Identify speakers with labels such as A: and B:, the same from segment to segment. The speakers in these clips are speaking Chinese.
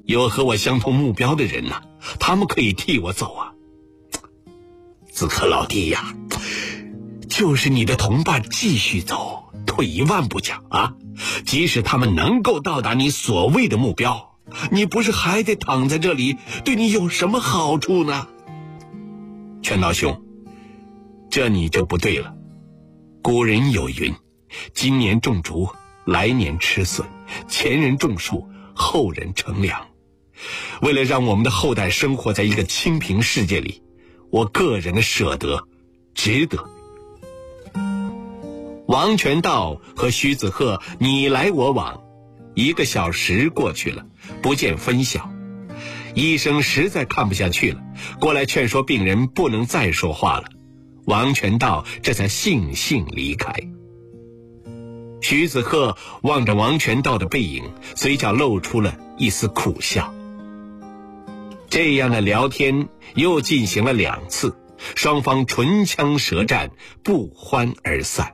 A: 有和我相同目标的人呢，他们可以替我走啊。子克老弟呀，就是你的同伴继续走，退一万步讲啊，即使他们能够到达你所谓的目标，你不是还得躺在这里，对你有什么好处呢？全道兄，这你就不对了。古人有云，今年种竹，来年吃笋，前人种树，后人乘凉。为了让我们的后代生活在一个清平世界里，我个人的舍得值得。王全道和徐子鹤你来我往，1个小时过去了，不见分晓。医生实在看不下去了，过来劝说病人不能再说话了。王全道这才悻悻离开。徐子鹤望着王全道的背影，嘴角露出了一丝苦笑。这样的聊天又进行了2次，双方唇枪舌战，不欢而散。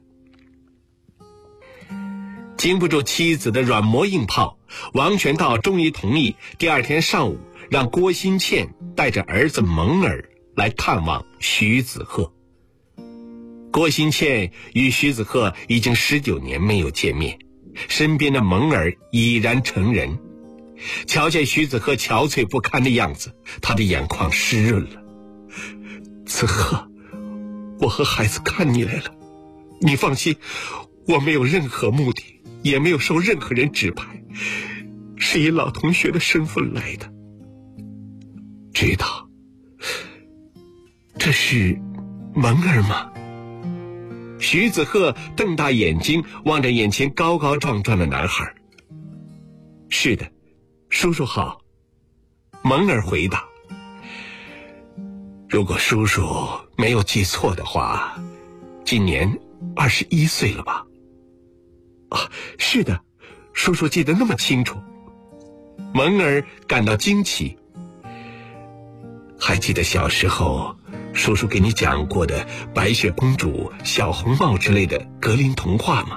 A: 经不住妻子的软磨硬泡，王全道终于同意第2天上午让郭新倩带着儿子蒙儿来探望徐子鹤。郭新倩与徐子鹤已经19年没有见面，身边的蒙儿已然成人。瞧见徐子鹤憔悴不堪的样子，他的眼眶湿润了。子鹤，我和孩子看你来了，你放心，我没有任何目的，也没有受任何人指派，是以老同学的身份来的。知道。这是蒙儿吗？徐子鹤瞪大眼睛望着眼前高高壮壮的男孩。是的，叔叔好。蒙儿回答。如果叔叔没有记错的话，今年21岁了吧？啊，是的，叔叔记得那么清楚。蒙儿感到惊奇。还记得小时候叔叔给你讲过的白雪公主、小红帽之类的格林童话吗？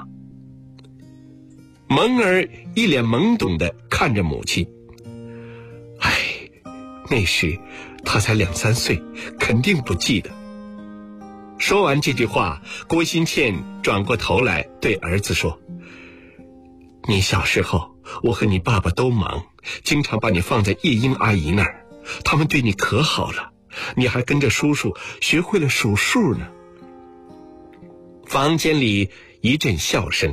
A: 蒙儿一脸懵懂地看着母亲。哎，那时他才2、3岁，肯定不记得。说完这句话，郭新倩转过头来对儿子说：你小时候，我和你爸爸都忙，经常把你放在叶英阿姨那儿，他们对你可好了，你还跟着叔叔学会了数数呢。房间里一阵笑声。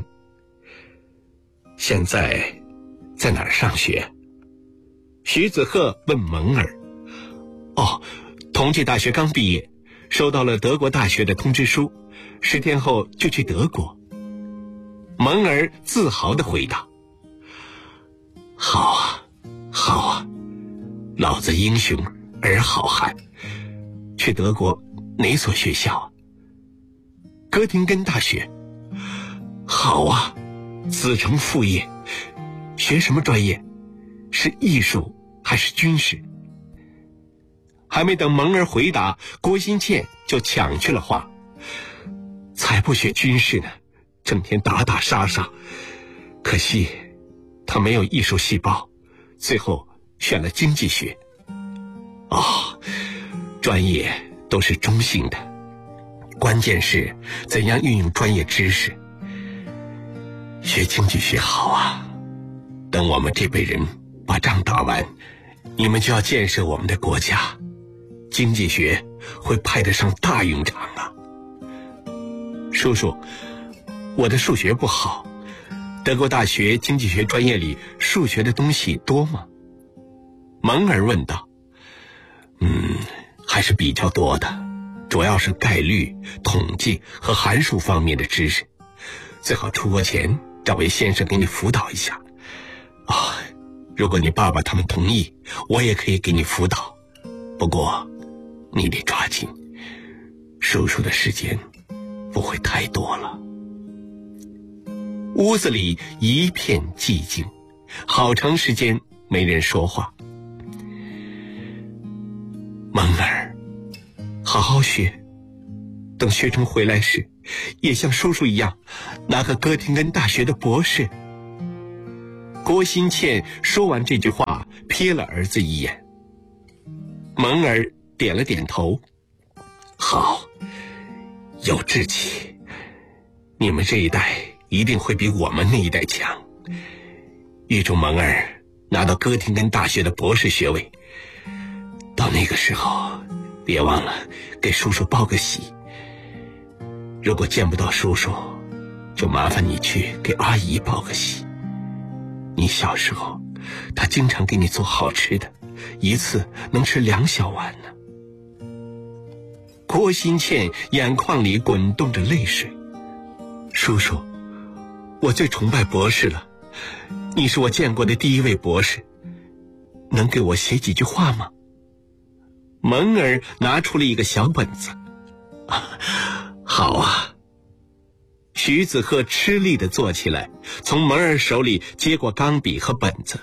A: 现在在哪儿上学？徐子鹤问蒙儿。哦，同济大学刚毕业，收到了德国大学的通知书，10天后就去德国。蒙儿自豪地回答。好啊，好啊，老子英雄儿好汉。去德国哪所学校啊？哥廷根大学。好啊，子承父业。学什么专业？是艺术还是军事？还没等蒙儿回答，郭新倩就抢去了话。才不学军事呢，整天打打杀杀，可惜他没有艺术细胞，最后选了经济学。哦，专业都是中性的，关键是怎样运用专业知识。学经济学好啊，等我们这辈人把仗打完，你们就要建设我们的国家，经济学会派得上大用场啊。叔叔，我的数学不好，德国大学经济学专业里数学的东西多吗？蒙儿问道。还是比较多的，主要是概率、统计和函数方面的知识。最好出国前找位先生给你辅导一下。如果你爸爸他们同意，我也可以给你辅导，不过你得抓紧，叔叔的时间不会太多了。屋子里一片寂静，好长时间没人说话。蒙儿，好好学，等学成回来时，也像叔叔一样，拿个哥廷根大学的博士。郭新倩说完这句话， 瞥了儿子一眼。蒙儿点了点头，好，有志气，你们这一代一定会比我们那一代强。预祝蒙儿拿到哥廷根大学的博士学位，到那个时候别忘了给叔叔报个喜。如果见不到叔叔，就麻烦你去给阿姨报个喜。你小时候她经常给你做好吃的，一次能吃2小碗呢。郭心倩眼眶里滚动着泪水。叔叔，我最崇拜博士了，你是我见过的第一位博士，能给我写几句话吗？蒙儿拿出了一个小本子。好啊。徐子鹤吃力地坐起来，从蒙儿手里接过钢笔和本子。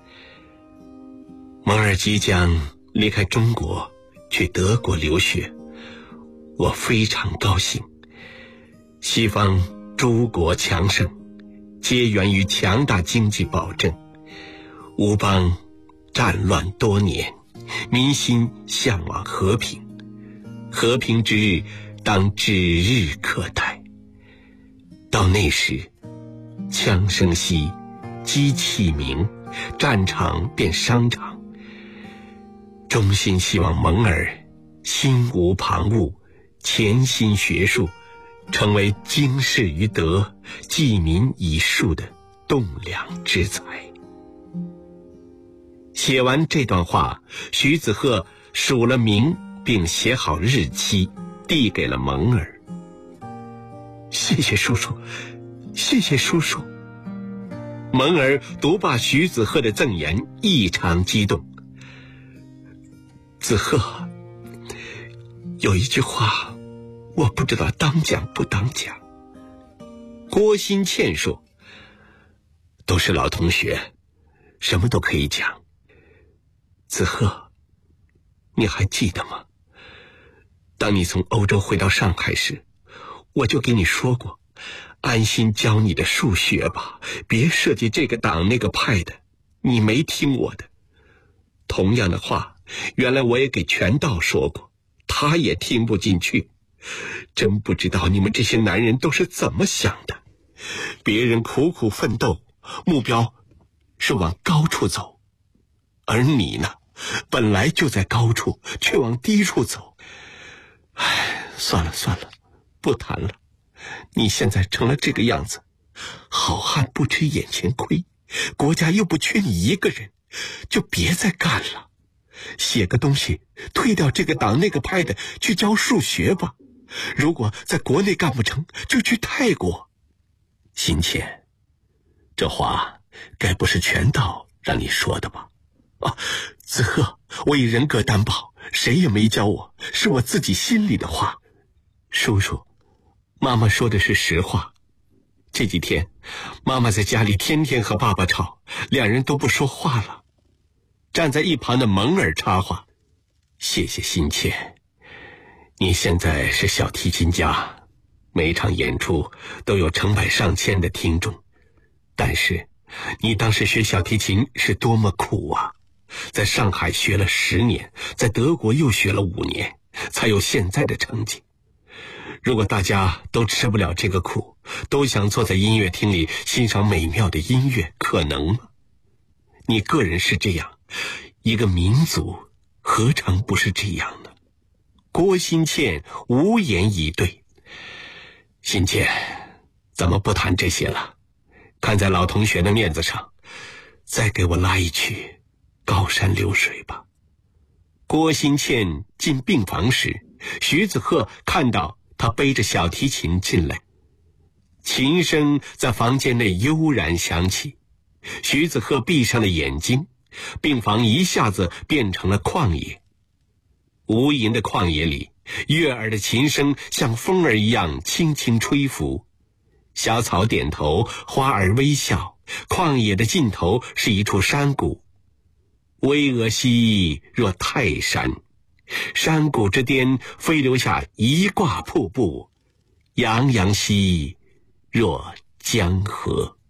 A: 蒙儿即将离开中国去德国留学，我非常高兴。西方诸国强盛，皆源于强大经济保证。吴邦战乱多年，民心向往和平，和平之日当指日可待。到那时，枪声息，机器鸣，战场变商场。衷心希望蒙儿心无旁骛，潜心学术，成为经世于德，济民以术的栋梁之才。写完这段话，徐子鹤署了名并写好日期，递给了蒙儿。谢谢叔叔，谢谢叔叔。蒙儿读罢徐子鹤的赠言，异常激动。子鹤，有一句话我不知道当讲不当讲。郭心倩说，都是老同学，什么都可以讲。子鹤，你还记得吗？当你从欧洲回到上海时，我就给你说过，安心教你的数学吧，别设计这个党那个派的，你没听我的。同样的话，原来我也给全道说过，他也听不进去。真不知道你们这些男人都是怎么想的。别人苦苦奋斗，目标是往高处走，而你呢，本来就在高处，却往低处走。唉，算了算了，不谈了。你现在成了这个样子，好汉不吃眼前亏，国家又不缺你一个人，就别再干了。写个东西，退掉这个党那个派的，去教数学吧。如果在国内干不成，就去泰国。心倩，这话该不是全道让你说的吧？啊，子鹤，我以人格担保，谁也没教我，是我自己心里的话。叔叔，妈妈说的是实话。这几天，妈妈在家里天天和爸爸吵，两人都不说话了。站在一旁的蒙儿插话：谢谢心倩，你现在是小提琴家，每场演出都有成百上千的听众，但是你当时学小提琴是多么苦啊！在上海学了10年，在德国又学了5年，才有现在的成绩。如果大家都吃不了这个苦，都想坐在音乐厅里欣赏美妙的音乐，可能吗？你个人是这样，一个民族何尝不是这样呢？郭心倩无言以对。心倩，咱们不谈这些了，看在老同学的面子上，再给我拉一曲高山流水吧。郭心倩进病房时，徐子鹤看到他背着小提琴进来，琴声在房间内悠然响起。徐子鹤闭上了眼睛，病房一下子变成了旷野。无垠的旷野里，悦耳的琴声像风儿一样轻轻吹拂，小草点头，花儿微笑，旷野的尽头是一处山谷。巍峨兮若泰山，山谷之巅飞流下一挂瀑布，洋洋兮若江河。